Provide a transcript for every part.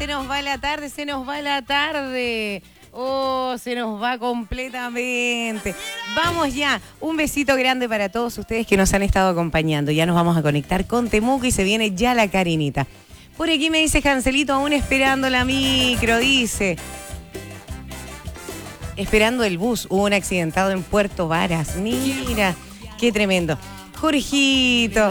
se nos va la tarde, se nos va la tarde. Oh, se nos va completamente. Vamos ya. Un besito grande para todos ustedes que nos han estado acompañando. Ya nos vamos a conectar con Temuco y se viene ya la Karinita. Por aquí me dice Cancelito, aún esperando la micro, dice. Esperando el bus. Hubo un accidentado en Puerto Varas. Mira, qué tremendo. Jorgito.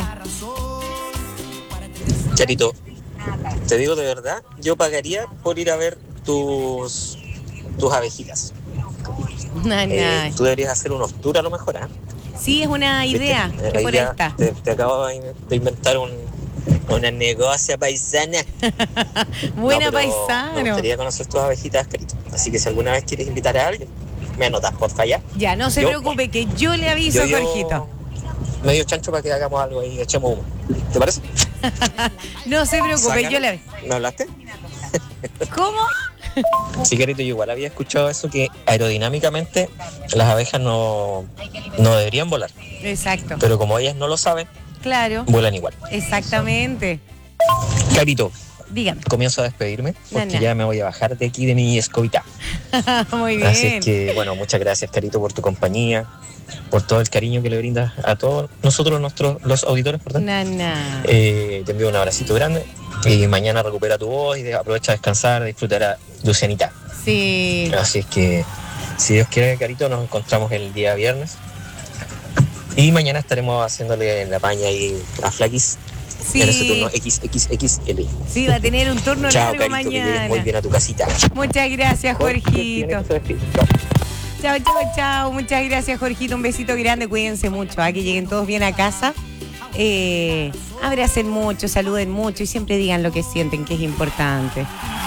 Charito, te digo de verdad, yo pagaría por ir a ver tus abejitas. Tú deberías hacer unos tours a lo mejor, ¿eh? Sí, es una idea. Que por ya esta. te acabo de inventar una negocia paisana. Buena, no, paisano. Me gustaría conocer tus abejitas, Carito. Así que si alguna vez quieres invitar a alguien, me anotas, porfa, ya. Ya, no se preocupe, que yo le aviso, Jorgito. Medio chancho para que hagamos algo y echemos humo. ¿Te parece? No se preocupe, Sácalo. yo le aviso. ¿Me hablaste? ¿Cómo? Sí, Carito, yo igual había escuchado eso, que aerodinámicamente las abejas no deberían volar. Exacto. Pero como ellas no lo saben, Claro. vuelan igual. Exactamente. Carito, Dígame. comienzo a despedirme porque Nana. ya me voy a bajar de aquí de mi escobita. Muy bien. Así es que, bueno, muchas gracias, Carito, por tu compañía, por todo el cariño que le brindas a todos nosotros, los auditores, perdón. Nana. Te envío un abracito grande y mañana recupera tu voz y aprovecha a descansar, disfrutar a Lucianita. Sí. Así es que, si Dios quiere, Carito, nos encontramos el día viernes y mañana estaremos haciéndole la paña ahí a Flaquis. Sí. En ese turno XXXL. Sí, va a tener un turno Chao, largo Carito, que llegues mañana. muy bien a tu casita. Muchas gracias, Jorgito. Chao. Chao. Muchas gracias, Jorgito. Un besito grande. Cuídense mucho. Que lleguen todos bien a casa. Abracen mucho, saluden mucho y siempre digan lo que sienten, que es importante.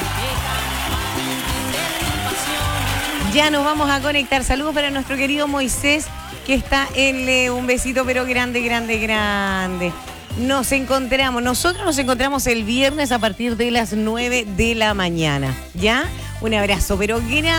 Ya nos vamos a conectar. Saludos para nuestro querido Moisés, que está en un besito, pero grande, grande, grande. Nosotros nos encontramos el viernes a partir de las 9 de la mañana. ¿Ya? Un abrazo, pero grande.